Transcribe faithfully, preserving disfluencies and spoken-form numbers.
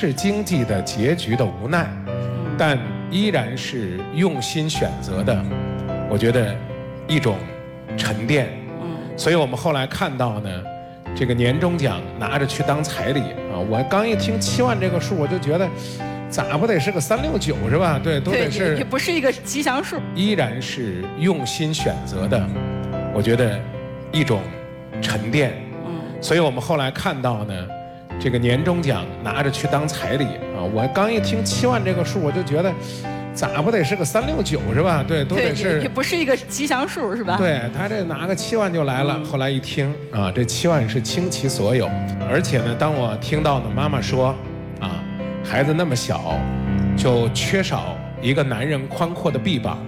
是经济的结局的无奈，但依然是用心选择的，我觉得一种沉淀。所以我们后来看到呢，这个年终奖拿着去当彩礼啊，我刚一听七万这个数，我就觉得咋不得是个三六九是吧？对，都得是， 也不是一个吉祥数， 依然是用心选择的，我觉得一种沉淀。所以我们后来看到呢，这个年终奖拿着去当彩礼啊，我刚一听七万这个数，我就觉得咋不得是个三六九是吧？对，都得是， 也不是一个吉祥数是吧？ 对，他这拿个七万就来了。后来一听啊，这七万是倾其所有，而且呢，当我听到呢妈妈说啊，孩子那么小，就缺少一个男人宽阔的臂膀。